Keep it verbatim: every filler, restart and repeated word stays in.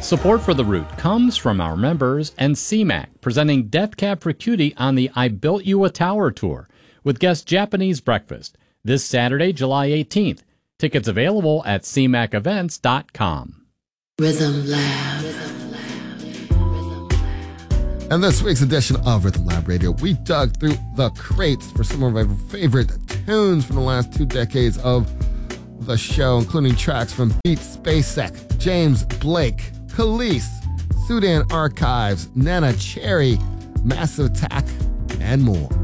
Support for The Root comes from our members and C MAC, presenting Death Cab for Cutie on the I Built You a Tower tour with guest Japanese breakfast this Saturday, July eighteenth. Tickets available at c mac events dot com. Rhythm Lab. And this week's edition of Rhythm Lab Radio, we dug through the crates for some of our favorite tunes from the last two decades of the show, including tracks from Beat Spacek, James Blake, Khalees, Sudan Archives, Nana Cherry, Massive Attack, and more.